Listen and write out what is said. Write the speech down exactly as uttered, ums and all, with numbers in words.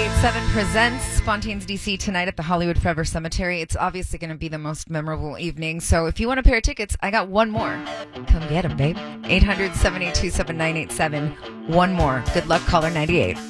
eight seven presents Spontane's D C tonight at the Hollywood Forever Cemetery. It's obviously going to be the most memorable evening, so if you want a pair of tickets, I got one more. Come get them, babe. eight hundred, seven eight two, seven nine eight seven. One more. Good luck, caller ninety-eight.